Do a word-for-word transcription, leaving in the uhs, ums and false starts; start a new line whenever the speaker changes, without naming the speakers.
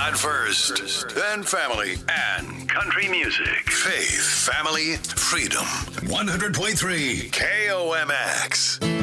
God first, then family and country music. Faith, family, freedom. one hundred point three K O M X.